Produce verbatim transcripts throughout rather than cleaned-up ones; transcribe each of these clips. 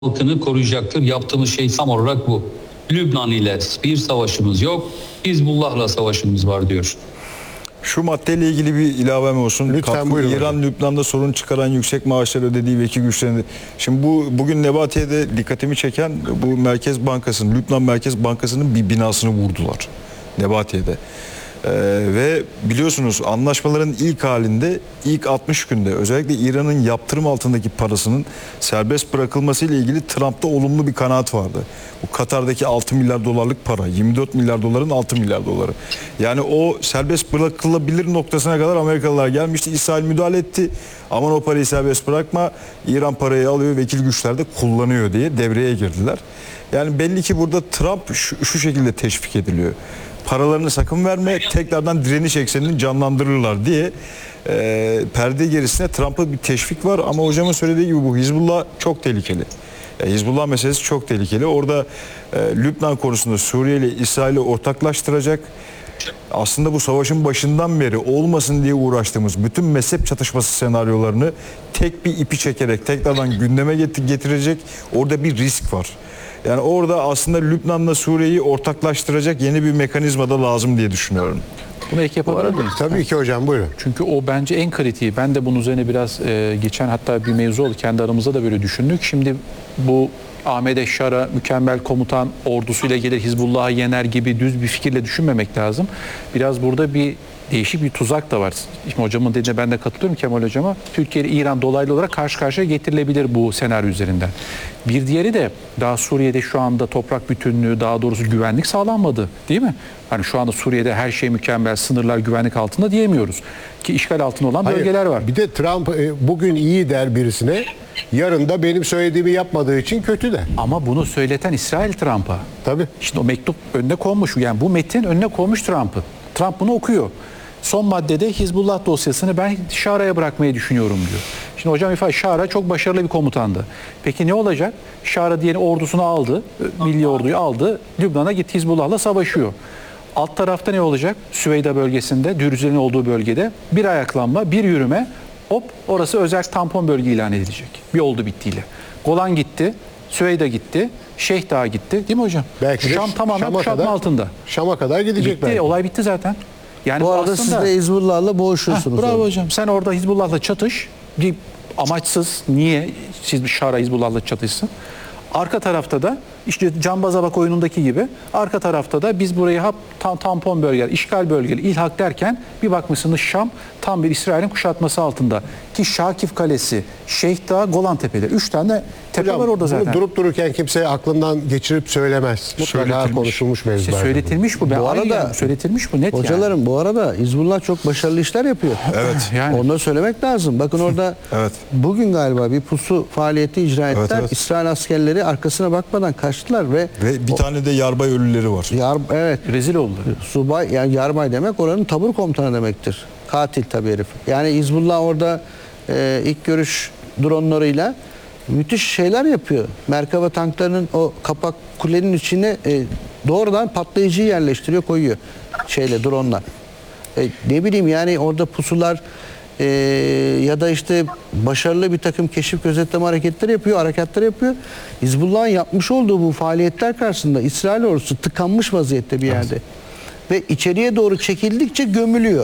halkını koruyacaktır. Yaptığımız şey tam olarak bu. Lübnan ile bir savaşımız yok, Hizbullah'la savaşımız var diyor. Şu maddeyle ilgili bir ilavem olsun. Lütfen, Katkı, buyurun İran hocam. Lübnan'da sorun çıkaran yüksek maaşlar ödediği vekil güçlerinde. Şimdi bu bugün Nebatiye'de dikkatimi çeken bu Merkez Bankası'nın, Lübnan Merkez Bankası'nın bir binasını vurdular. Nebatiye'de. Ee, ve biliyorsunuz anlaşmaların ilk halinde ilk altmış günde özellikle İran'ın yaptırım altındaki parasının serbest bırakılması ile ilgili Trump'ta olumlu bir kanaat vardı. Bu Katar'daki altı milyar dolarlık para, yirmi dört milyar doların altı milyar doları. Yani o serbest bırakılabilir noktasına kadar Amerikalılar gelmişti. İsrail müdahale etti. Aman o parayı serbest bırakma, İran parayı alıyor, vekil güçler de kullanıyor diye devreye girdiler. Yani belli ki burada Trump şu, şu şekilde teşvik ediliyor. Paralarını sakın verme, tekrardan direniş eksenini canlandırırlar diye e, perde gerisine Trump'a bir teşvik var. Ama hocamın söylediği gibi bu Hizbullah çok tehlikeli. E, Hizbullah meselesi çok tehlikeli. Orada e, Lübnan konusunda Suriye ile İsrail'i ortaklaştıracak. Aslında bu savaşın başından beri olmasın diye uğraştığımız bütün mezhep çatışması senaryolarını tek bir ipi çekerek tekrardan gündeme getirecek. Orada bir risk var. Yani orada aslında Lübnan'la Suriye'yi ortaklaştıracak yeni bir mekanizma da lazım diye düşünüyorum. Bunu ek yapabilir miyiz? Tabii ki hocam, buyurun. Çünkü o bence en kritiği. Ben de bunun üzerine biraz e, geçen hatta bir mevzu oldu. Kendi aramızda da böyle düşündük. Şimdi bu Ahmet Eşşar'a mükemmel komutan ordusuyla gelir Hizbullah'ı yener gibi düz bir fikirle düşünmemek lazım. Biraz burada bir değişik bir tuzak da var. Şimdi hocamın dediğine ben de katılıyorum Kemal hocama. Türkiye ile İran dolaylı olarak karşı karşıya getirilebilir bu senaryo üzerinden. Bir diğeri de daha Suriye'de şu anda toprak bütünlüğü, daha doğrusu güvenlik sağlanmadı, değil mi? Hani şu anda Suriye'de her şey mükemmel, sınırlar güvenlik altında diyemiyoruz. Ki işgal altında olan Hayır, bölgeler var. Bir de Trump e, bugün iyi der birisine, yarın da benim söylediğimi yapmadığı için kötü der. Ama bunu söyleten İsrail Trump'a. Tabii. Şimdi o mektup önüne konmuş. Yani bu metin önüne konmuş Trump'ı. Trump bunu okuyor. Son maddede Hizbullah dosyasını ben Şara'ya bırakmayı düşünüyorum diyor. Şimdi hocam ifade Şara çok başarılı bir komutandı. Peki ne olacak? Şara diyelim ordusunu aldı, milli orduyu aldı, Lübnan'a gitti Hizbullah'la savaşıyor. Alt tarafta ne olacak? Süveyda bölgesinde, Dürüzlerin olduğu bölgede bir ayaklanma, bir yürüme, hop orası özel tampon bölge ilan edilecek. Bir oldu bittiyle. Golan gitti, Süveyda gitti, Şeyh Dağı gitti, değil mi hocam? Belki de Şam tamamen Şam'a kuşatma kadar- altında. Şam'a kadar gidecek Bitti, belki. olay bitti zaten. Yani Bu arada aslında, siz de Hizbullah'la boğuşuyorsunuz. Heh, bravo orada. hocam. Sen orada Hizbullah'la çatış. Bir amaçsız. Niye? Siz bir Şara Hizbullah'la çatışsın. Arka tarafta da işte Cambaza bak oyunundaki gibi arka tarafta da biz burayı hap tam, tampon bölgeler, işgal bölgeleri, ilhak derken bir bakmışsınız Şam tam bir İsrail'in kuşatması altında. Ki Şakif Kalesi, Şeyh Dağı, Golan Tepeleri. Üç tane tepe Hocam, var orada bunu zaten. durup dururken kimse aklından geçirip söylemez. Mutlaka Söyletilmiş. konuşulmuş mevzular. İşte söyletilmiş bu. Ben Bu aynı arada yani, söyletilmiş bu net yani. Hocalarım bu arada Hizbullah çok başarılı işler yapıyor. Evet. Yani. Onları söylemek lazım. Bakın orada Evet. bugün galiba bir pusu faaliyeti icra ettiler. Evet, evet. İsrail askerleri arkasına bakmadan kaçtılar ve Ve bir tane de yarbay ölüleri var. yar, evet Rezil oldu. subay yani yarbay demek oranın tabur komutanı demektir. Katil tabii herif. Yani Hizbullah orada e, ilk görüş dronlarıyla müthiş şeyler yapıyor. Merkava tanklarının o kapak kulenin içine e, doğrudan patlayıcıyı yerleştiriyor, koyuyor şeyle dronlar. E, ne bileyim yani orada pusular e, ya da işte başarılı bir takım keşif gözetleme hareketleri yapıyor, hareketler yapıyor. Hizbullah'ın yapmış olduğu bu faaliyetler karşısında İsrail ordusu tıkanmış vaziyette bir yerde. Ve içeriye doğru çekildikçe gömülüyor.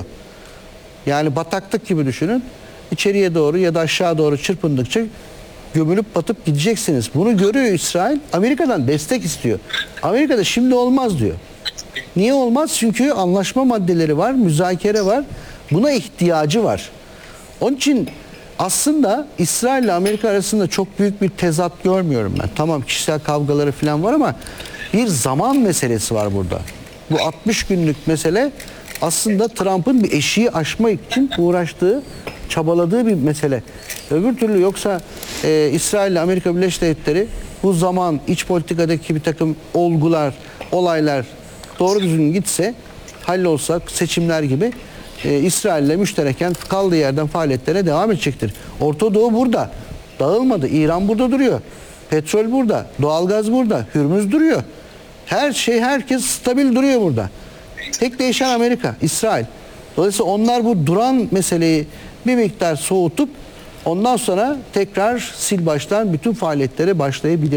Yani bataklık gibi düşünün. İçeriye doğru ya da aşağı doğru çırpındıkça gömülüp batıp gideceksiniz. Bunu görüyor İsrail. Amerika'dan destek istiyor. Amerika da şimdi olmaz diyor. Niye olmaz? Çünkü anlaşma maddeleri var, müzakere var. Buna ihtiyacı var. Onun için aslında İsrail ile Amerika arasında çok büyük bir tezat görmüyorum ben. Tamam kişisel kavgaları falan var ama bir zaman meselesi var burada. Bu altmış günlük mesele aslında Trump'ın bir eşiği aşmak için uğraştığı, çabaladığı bir mesele. Öbür türlü yoksa e, İsrail ile Amerika Birleşik Devletleri bu zaman iç politikadaki bir takım olgular, olaylar doğru düzgün gitse, hallolsa seçimler gibi e, İsrail ile müştereken kaldığı yerden faaliyetlerine devam edecektir. Orta Doğu burada. Dağılmadı. İran burada duruyor. Petrol burada. Doğalgaz burada. Hürmüz duruyor. Her şey, herkes stabil duruyor burada. Tek değişen Amerika, İsrail. Dolayısıyla onlar bu duran meseleyi bir miktar soğutup Ondan sonra tekrar sil baştan bütün faaliyetlere başlayabilir.